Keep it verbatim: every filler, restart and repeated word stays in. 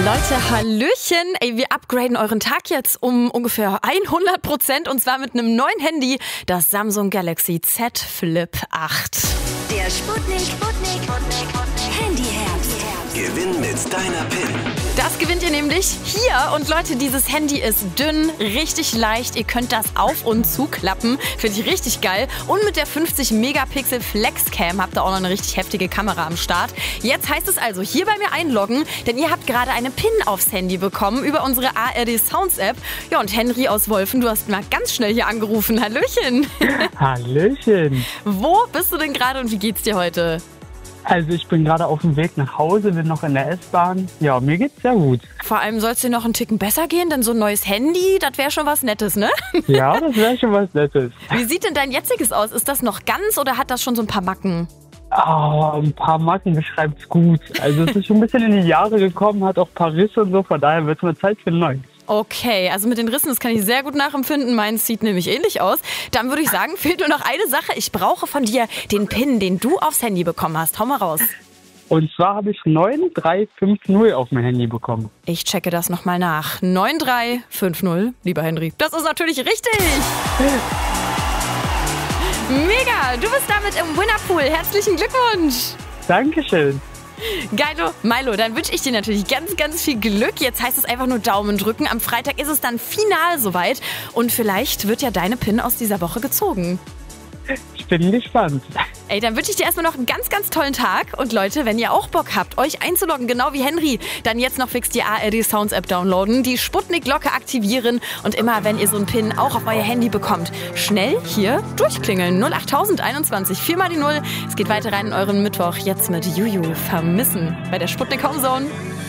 Leute, Hallöchen. Ey, wir upgraden euren Tag jetzt um ungefähr hundert Prozent und zwar mit einem neuen Handy, das Samsung Galaxy Z Flip acht. Der Sputnik, Sputnik, Sputnik, Handyherbst. Gewinn mit deiner PIN. Das gewinnt ihr nämlich hier. Und Leute, dieses Handy ist dünn, richtig leicht. Ihr könnt das auf- und zuklappen. Finde ich richtig geil. Und mit der fünfzig Megapixel Flexcam habt ihr auch noch eine richtig heftige Kamera am Start. Jetzt heißt es also, hier bei mir einloggen, denn ihr habt gerade eine PIN aufs Handy bekommen über unsere A R D Sounds App. Ja, und Henry aus Wolfen, du hast mal ganz schnell hier angerufen. Hallöchen. Hallöchen. Wo bist du denn gerade und wie geht's dir heute? Also ich bin gerade auf dem Weg nach Hause, bin noch in der S-Bahn. Ja, mir geht's sehr gut. Vor allem soll es dir noch einen Ticken besser gehen, denn so ein neues Handy, das wäre schon was Nettes, ne? Ja, das wäre schon was Nettes. Wie sieht denn dein jetziges aus? Ist das noch ganz oder hat das schon so ein paar Macken? Oh, ein paar Marken beschreibt's gut. Also es ist schon ein bisschen in die Jahre gekommen, hat auch ein paar Risse und so, von daher wird es mal Zeit für ein neues. Okay, also mit den Rissen, das kann ich sehr gut nachempfinden. Meins sieht nämlich ähnlich aus. Dann würde ich sagen, fehlt nur noch eine Sache. Ich brauche von dir den PIN, den du aufs Handy bekommen hast. Hau mal raus. Und zwar habe ich neun drei fünf null auf mein Handy bekommen. Ich checke das nochmal nach. neun drei fünf null, lieber Henry. Das ist natürlich richtig. Mega, du bist damit im Winnerpool. Herzlichen Glückwunsch. Dankeschön. Geilo, Milo, dann wünsche ich dir natürlich ganz, ganz viel Glück. Jetzt heißt es einfach nur Daumen drücken. Am Freitag ist es dann final soweit. Und vielleicht wird ja deine PIN aus dieser Woche gezogen. Ich bin gespannt. Ey, dann wünsche ich dir erstmal noch einen ganz, ganz tollen Tag. Und Leute, wenn ihr auch Bock habt, euch einzuloggen, genau wie Henry, dann jetzt noch fix die A R D Sounds App downloaden, die Sputnik-Glocke aktivieren und immer, wenn ihr so einen PIN auch auf euer Handy bekommt, schnell hier durchklingeln. null acht einundzwanzig, vier mal die null. Es geht weiter rein in euren Mittwoch. Jetzt mit Juju vermissen bei der Sputnik Homezone.